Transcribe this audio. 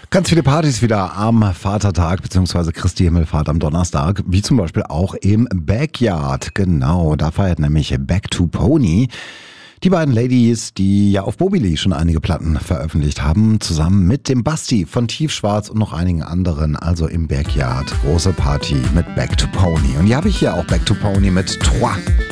Ganz viele Partys wieder am Vatertag bzw. Christi Himmelfahrt am Donnerstag, wie zum Beispiel auch im Backyard. Genau, da feiert nämlich Back to Pony. Die beiden Ladies, die ja auf Mobily schon einige Platten veröffentlicht haben, zusammen mit dem Basti von Tiefschwarz und noch einigen anderen, also im Backyard. Große Party mit Back to Pony. Und hier habe ich hier auch Back to Pony mit Trois.